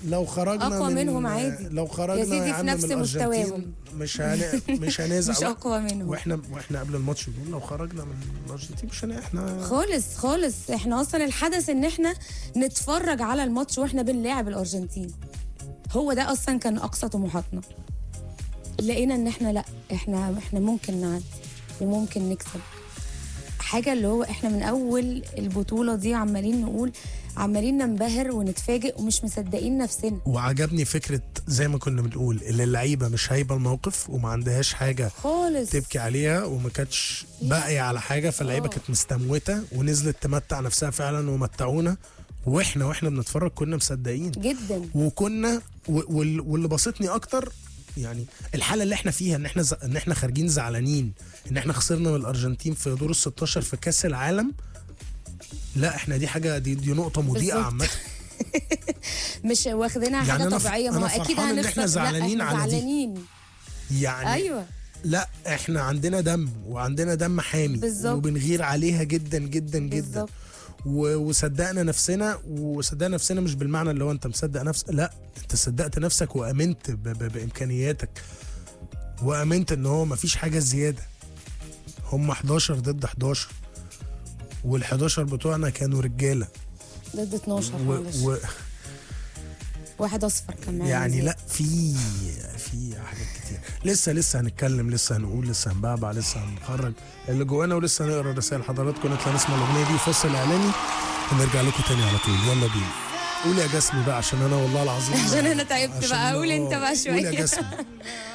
لو خرجنا اقوى منهم عادي لو خرجنا يا سيدي في عم نفس من الأرجنتين مستواهم. مش هنزعل. مش اقوى منهم واحنا قبل الماتش بنقول لو خرجنا من الارجنتين مش احنا خالص خالص. احنا اصلا الحدث ان احنا نتفرج على الماتش واحنا بنلاعب الارجنتين، هو ده اصلا كان اقصى طموحاتنا. لقينا ان احنا لا، احنا ممكن نعدي وممكن نكسب حاجه. اللي هو احنا من اول البطوله دي عمالين نقول، عمالين ننبهر ونتفاجئ ومش مصدقين نفسنا. وعجبني فكره زي ما كنا بنقول اللي اللعيبه مش هايبه الموقف وما عندهاش حاجه خالص تبكي عليها وما كانتش باقيه على حاجه، فاللعيبه كانت مستموته ونزلت تمتع نفسها فعلا ومتعونا، واحنا بنتفرج كنا مصدقين جدا. وكنا واللي بسطني اكتر يعني الحاله اللي احنا فيها ان احنا خارجين زعلانين ان احنا خسرنا من الارجنتين في دور ال16 في كاس العالم. لا احنا دي حاجه دي نقطه مضيئه عامه. مش واخدينها يعني حاجه طبيعيه، ما هو اكيد ان هنخسر. احنا زعلانين على زعلانين يعني ايوه. لا احنا عندنا دم وعندنا دم حامي بالزبط. وبنغير عليها جدا جدا جدا بالزبط. وصدقنا نفسنا مش بالمعنى اللي هو انت مصدق نفسك، لا انت صدقت نفسك وامنت بامكانياتك وامنت ان هو مفيش حاجه زياده. هم 11 ضد 11 وال11 بتوعنا كانوا رجاله ضد 12 واحد اصفر كمان يعني. لا في حاجات كتير لسه هنتكلم، لسه هنقول، لسه هنبعبع، لسه هنخرج اللي جوانا، ولسه هنقرا رسائل حضراتكم. نطلع نسمع الاغنيه دي فصل اعلاني ونرجع لكم تاني على طول. يلا بينا. قول يا جسمي بقى عشان انا والله العظيم عشان انا تعبت بقى. قول انت بقى شويه. قول يا جسمي.